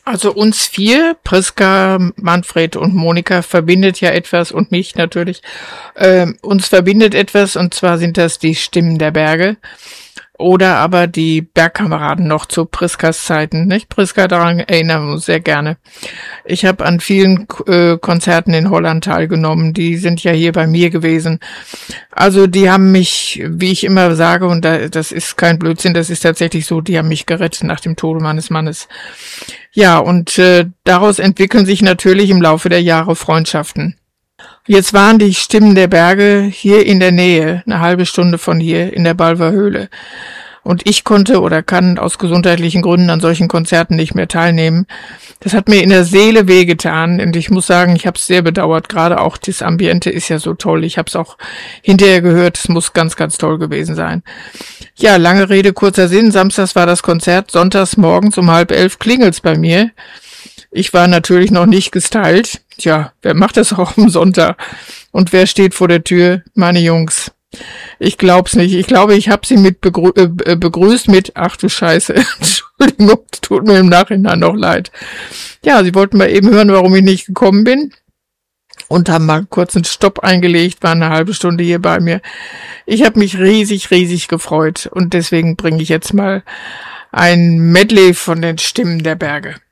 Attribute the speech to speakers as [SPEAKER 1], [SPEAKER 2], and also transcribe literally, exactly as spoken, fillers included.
[SPEAKER 1] Also uns vier, Priska, Manfred und Monika, verbindet ja etwas und mich natürlich. Ähm, uns verbindet etwas und zwar sind das die Stimmen der Berge. Oder aber die Bergkameraden noch zu Priskas Zeiten, nicht? Priska, daran erinnern wir uns sehr gerne. Ich habe an vielen äh, Konzerten in Holland teilgenommen, die sind ja hier bei mir gewesen. Also die haben mich, wie ich immer sage, und da, das ist kein Blödsinn, das ist tatsächlich so, die haben mich gerettet nach dem Tode meines Mannes. Ja, und äh, daraus entwickeln sich natürlich im Laufe der Jahre Freundschaften. Jetzt waren die Stimmen der Berge hier in der Nähe, eine halbe Stunde von hier in der Balver Höhle. Und ich konnte oder kann aus gesundheitlichen Gründen an solchen Konzerten nicht mehr teilnehmen. Das hat mir in der Seele wehgetan und ich muss sagen, ich habe es sehr bedauert. Gerade auch das Ambiente ist ja so toll. Ich habe es auch hinterher gehört, es muss ganz, ganz toll gewesen sein. Ja, lange Rede, kurzer Sinn. Samstags war das Konzert, sonntags morgens um halb elf klingelt's bei mir. Ich war natürlich noch nicht gestylt. Tja, wer macht das auch am Sonntag? Und wer steht vor der Tür? Meine Jungs. Ich glaub's nicht. Ich glaube, ich habe sie mit begrü äh, begrüßt mit, ach du Scheiße, Entschuldigung, tut mir im Nachhinein noch leid. Ja, sie wollten mal eben hören, warum ich nicht gekommen bin. Und haben mal kurz einen Stopp eingelegt, waren eine halbe Stunde hier bei mir. Ich habe mich riesig, riesig gefreut. Und deswegen bringe ich jetzt mal ein Medley von den Stimmen der Berge.